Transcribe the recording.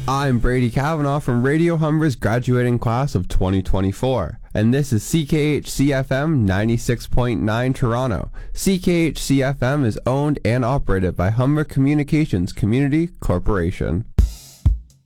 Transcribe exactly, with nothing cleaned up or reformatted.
I'm Brady Kavanaugh from Radio Humber's graduating class of twenty twenty-four, and this is C K H C F M ninety-six point nine Toronto. C K H C F M is owned and operated by Humber Communications Community Corporation.